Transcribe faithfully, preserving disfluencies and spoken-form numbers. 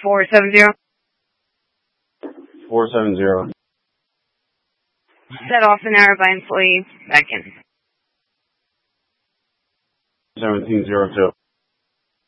four seven zero. four seven zero. Set off an error by employee. Back in. seventeen zero two.